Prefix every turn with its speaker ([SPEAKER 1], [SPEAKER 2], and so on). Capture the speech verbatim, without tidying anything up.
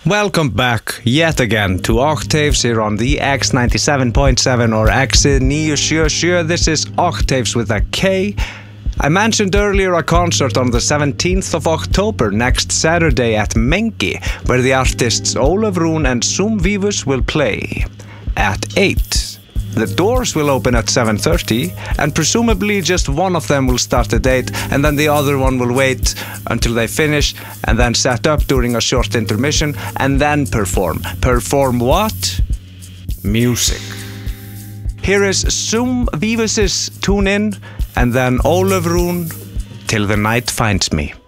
[SPEAKER 1] Welcome back yet again to Octaves here on the X ninety-seven point seven or X nine seventy-seven. This is Octaves with a K. I mentioned earlier a concert on the seventeenth of October, next Saturday at Mengi, where the artists Ólöf Rún and Zoom Vivus will play at eight. The doors will open at seven thirty, and presumably just one of them will start at eight, and then the other one will wait until they finish, and then set up during a short intermission, and then perform. Perform what? Music. Here is Zoom Vivus's Tune In, and then Ólöf Rún, Till the Night Finds Me.